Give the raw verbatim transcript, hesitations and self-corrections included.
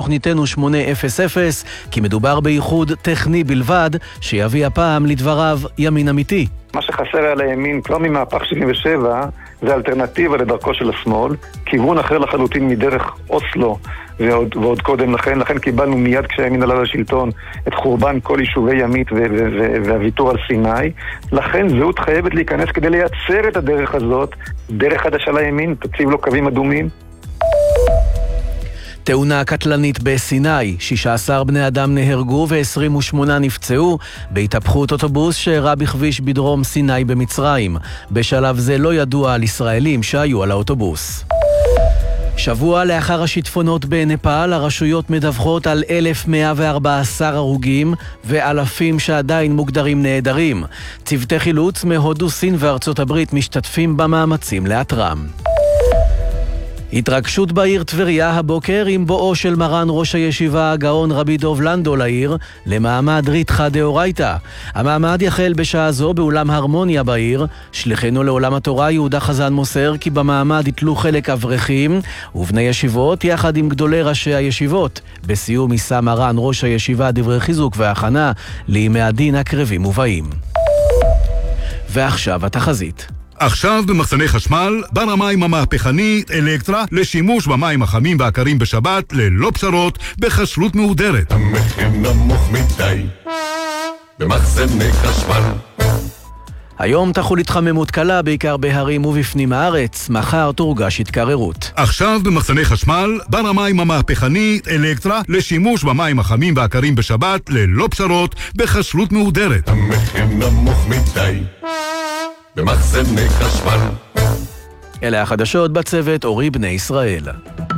תוכניתנו שמונה אפס אפס, כי מדובר בייחוד טכני בלבד, שיביא הפעם לדבריו ימין אמיתי. מה שחסר על הימין, כבר ממהפך שבעים ושבע, זה אלטרנטיבה לדרכו של השמאל, כיוון אחר לחלוטין מדרך אוסלו ועוד, ועוד קודם לכן. לכן קיבלנו מיד כשהימין עלה לשלטון את חורבן כל יישובי ימית והוויתור על סיני. לכן זהות חייבת להיכנס כדי לייצר את הדרך הזאת, דרך חדשה לימין, תציב לו קווים אדומים. תאונה קטלנית בסיני, שישה עשר בני אדם נהרגו ו-עשרים ושמונה נפצעו בהתהפכות אוטובוס שאירע בכביש בדרום סיני במצרים. בשלב זה לא ידוע על ישראלים שהיו על האוטובוס. שבוע לאחר השיטפונות בנפאל, הרשויות מדווחות על אלף מאה וארבע עשרה הרוגים ואלפים שעדיין מוגדרים נהדרים. צוותי חילוץ מהודו, סין וארצות הברית משתתפים במאמצים לאתרם. התרגשות בעיר טבריה הבוקר עם בואו של מרן ראש הישיבה הגאון רבי דוב לנדו לעיר למעמד ריתחא דאורייתא. המעמד יחל בשעה זו באולם הרמוניה בעיר. שליחנו לעולם התורה יהודה חזן מוסר כי במעמד יתלו חלק אברכים ובני ישיבות יחד עם גדולי ראשי הישיבות. בסיום יישא מרן ראש הישיבה דברי חיזוק והכנה לימי הדין הקרבים ובאים. ועכשיו התחזית. עכשיו במחסני חשמל, בר המים המהפכנית אלקטרה לשימוש במים החמים והקרים בשבת ללא פשרות בחשלות מהודרת. המחיר נמוך מדי במחסני חשמל. היום תחול התחממות קלה בעיקר בהרים ובפנים הארץ, מחר תורגש התקררות. עכשיו במחסני חשמל, בר המים המהפכנית אלקטרה לשימוש במים החמים והקרים בשבת ללא פשרות בחשלות מהודרת. המחיר נמוך מדי במחסני חשמל. אלה החדשות בצוות אורי בני ישראל.